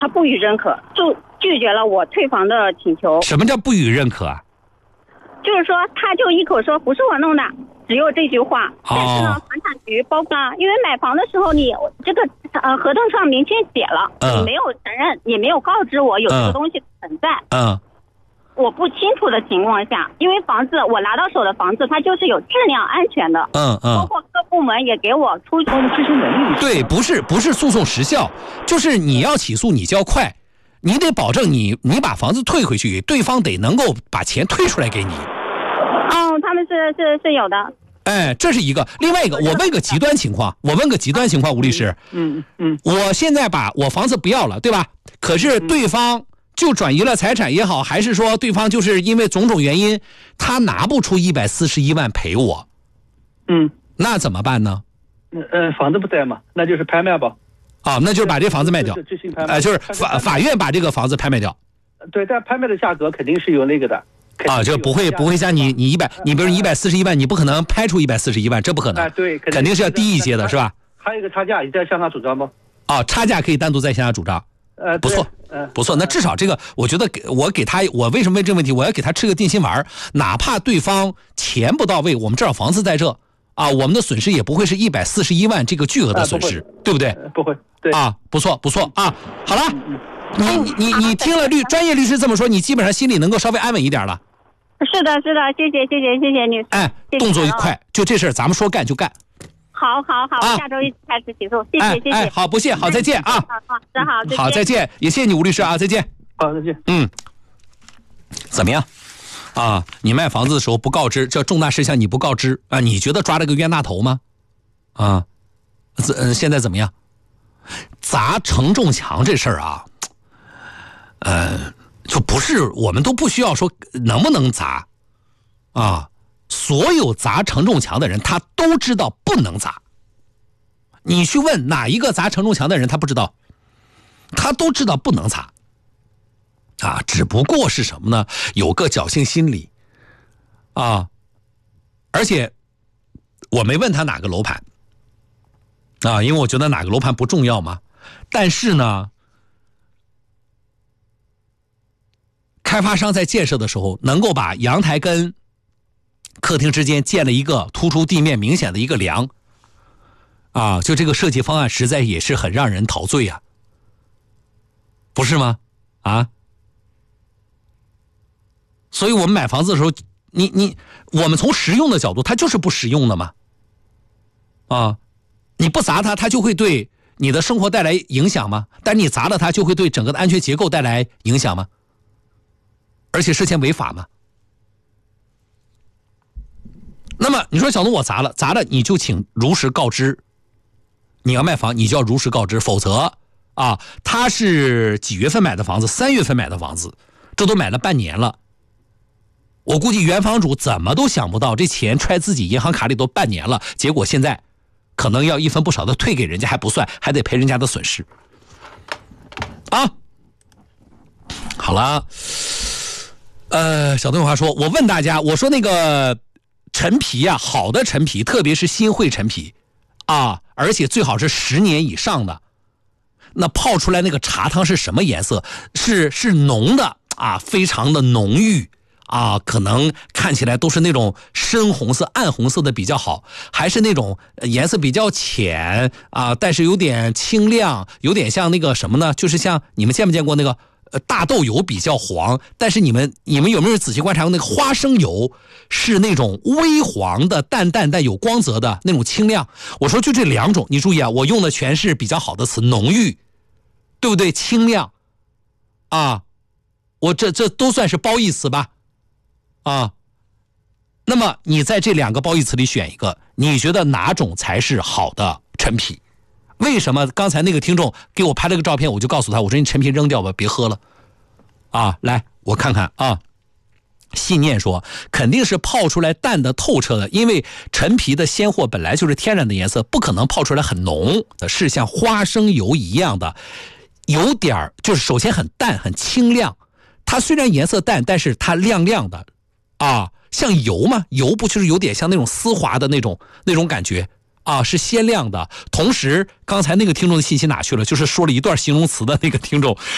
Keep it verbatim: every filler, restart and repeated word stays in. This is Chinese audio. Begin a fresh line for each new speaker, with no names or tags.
他不予认可，就拒绝了我退房的请求。
什么叫不予认可啊？
就是说，他就一口说不是我弄的，只有这句话。
哦、
但是呢，房产局包括，因为买房的时候你这个呃合同上明确写了，
嗯、
你没有承认，也没有告知我有这个东西存在。
嗯。
我不清楚的情况下，因为房子我拿到手的房子，它就是有质量安全的。
嗯嗯。
包括各部门也给我出具执行能力。
对，不是不是诉讼时效，就是你要起诉，你就要快，你得保证你你把房子退回去，对方得能够把钱退出来给你。
哦，他们是是是有的。
哎，这是一个。另外一个，我问个极端情况，我问个极端情况，吴律师。
嗯嗯。
我现在把我房子不要了，对吧？可是对方就转移了财产也好，还是说对方就是因为种种原因，他拿不出一百四十一万赔我。
嗯。那
怎么办呢？
呃，房子不在嘛，那就是拍卖吧。
啊，那就是把这房子卖掉。
执行拍卖。
呃，就是法法院把这个房子拍卖掉。
对，但拍卖的价格肯定是有那个的。
啊，这不会不会像你你一百，你比如一百四十一万，你不可能拍出一百四十一万，这不可能。
啊，对，
肯定是要低一些的，是吧？
还有一个差价，你再向他主张吗？
啊，差价可以单独再向他主张。
呃，
不错，
嗯，
不错。那至少这个，我觉得给我给他，我为什么问这个问题？我要给他吃个定心丸，哪怕对方钱不到位，我们至少房子在这啊，我们的损失也不会是一百四十一万这个巨额的损失，对不对？
不会，对
啊，不错不错啊。好了，你你你听了律专业律师这么说，你基本上心里能够稍微安稳一点了。
是的，是的，谢谢，谢谢，谢谢律师。
哎，动作一快，就这事儿，咱们说干就干。
好，好，好，啊、下周一开始起诉，谢谢，
哎、
谢谢。
哎，好，不谢，好，再见啊。
好，好，真好，再见。
好，再见，也谢谢你吴律师啊，再见。
好，再见。
嗯，怎么样？啊，你卖房子的时候不告知，这重大事项你不告知啊？你觉得抓了个冤大头吗？啊，嗯，现在怎么样？砸承重墙这事儿啊，呃。就不是我们都不需要说能不能砸啊，所有砸承重墙的人他都知道不能砸。你去问哪一个砸承重墙的人，他不知道，他都知道不能砸啊，只不过是什么呢？有个侥幸心理啊。而且我没问他哪个楼盘啊，因为我觉得哪个楼盘不重要嘛。但是呢，开发商在建设的时候，能够把阳台跟客厅之间建了一个突出地面明显的一个梁，啊，就这个设计方案实在也是很让人陶醉啊，不是吗？啊，所以我们买房子的时候，你你我们从实用的角度，它就是不实用的嘛，啊，你不砸它，它就会对你的生活带来影响吗？但你砸了它，就会对整个的安全结构带来影响吗？而且涉嫌违法吗？那么你说小东我砸了，砸了你就请如实告知，你要卖房你就要如实告知，否则啊，他是几月份买的房子？三月份买的房子，这都买了半年了。我估计原房主怎么都想不到，这钱揣自己银行卡里都半年了，结果现在可能要一分不少的退给人家还不算，还得赔人家的损失。啊，好了。呃，小东有话说，我问大家，我说那个陈皮啊，好的陈皮，特别是新会陈皮啊，而且最好是十年以上的，那泡出来那个茶汤是什么颜色？是是浓的啊，非常的浓郁啊，可能看起来都是那种深红色、暗红色的比较好，还是那种颜色比较浅啊，但是有点清亮，有点像那个什么呢？就是像你们见没见过那个？呃，大豆油比较黄，但是你们你们有没有仔细观察过那个花生油是那种微黄的、淡淡但有光泽的那种清亮？我说就这两种，你注意啊，我用的全是比较好的词，浓郁，对不对？清亮啊，我这这都算是褒义词吧？啊，那么你在这两个褒义词里选一个，你觉得哪种才是好的陈皮？为什么刚才那个听众给我拍了个照片，我就告诉他，我说你陈皮扔掉吧，别喝了啊！来，我看看啊。信念说肯定是泡出来淡的透彻的，因为陈皮的鲜货本来就是天然的颜色，不可能泡出来很浓的，是像花生油一样的，有点就是首先很淡很清亮，它虽然颜色淡，但是它亮亮的啊，像油嘛，油不就是有点像那种丝滑的那种那种感觉啊，是鲜亮的。同时刚才那个听众的信息哪去了？就是说了一段形容词的那个听众